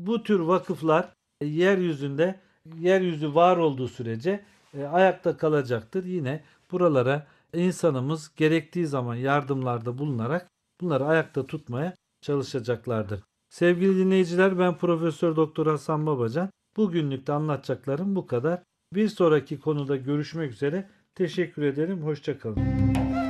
bu tür vakıflar yeryüzünde yeryüzü var olduğu sürece ayakta kalacaktır. Yine buralara insanımız gerektiği zaman yardımlarda bulunarak bunları ayakta tutmaya çalışacaklardır. Sevgili dinleyiciler, ben Profesör Doktor Hasan Babacan. Bugünlük de anlatacaklarım bu kadar. Bir sonraki konuda görüşmek üzere. Teşekkür ederim. Hoşça kalın.